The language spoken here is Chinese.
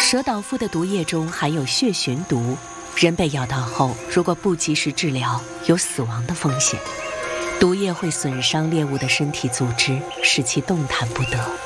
蛇岛夫的毒液中含有血寻毒，人被咬到后，如果不及时治疗，有死亡的风险。毒液会损伤猎物的身体组织，使其动弹不得。